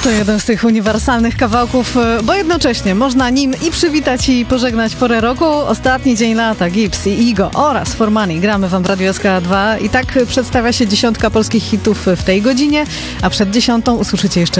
To jeden z tych uniwersalnych kawałków, bo jednocześnie można nim i przywitać i pożegnać porę roku. Ostatni dzień lata, Gibbs i Igo oraz For Money. Gramy wam w Radio SK2 i tak przedstawia się 10 polskich hitów w tej godzinie, a przed 10 usłyszycie jeszcze